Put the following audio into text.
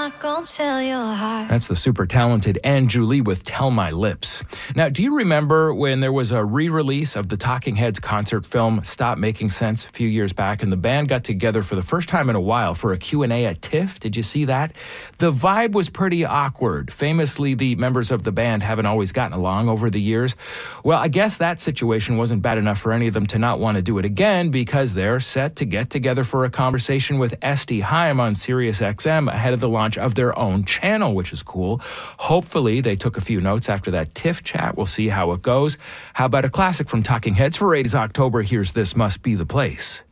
not gonna tell your heart. That's the super talented Anne Julie with Tell My Lips. Now, do you remember when there was a re-release of the Talking Heads concert film Stop Making Sense a few years back, and the band got together for the first time in a while for a Q&A at TIFF? Did you see that? The vibe was pretty awkward. Famously, the members of the band haven't always gotten along over the years. Well, I guess that situation wasn't bad enough for any of them to not want to do it again, because they're set to get together for a conversation with Esty Haim on SiriusXM ahead of the launch of their own channel, which is cool. Hopefully, they took a few notes after that TIFF chat. We'll see how it goes. How about a classic from Talking Heads for 80s October? Here's This Must Be the Place.